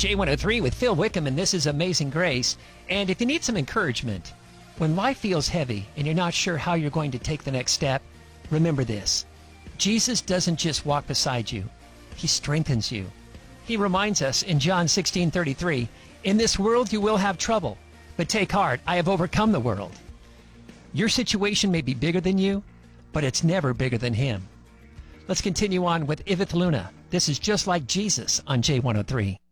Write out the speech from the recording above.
J103 with Phil Wickham, and this is Amazing Grace. And if you need some encouragement, when life feels heavy and you're not sure how you're going to take the next step, remember this. Jesus doesn't just walk beside you. He strengthens you. He reminds us in John 16:33, "In this world you will have trouble, but take heart, I have overcome the world." Your situation may be bigger than you, but it's never bigger than Him. Let's continue on with Ivith Luna. This is Just Like Jesus on J103.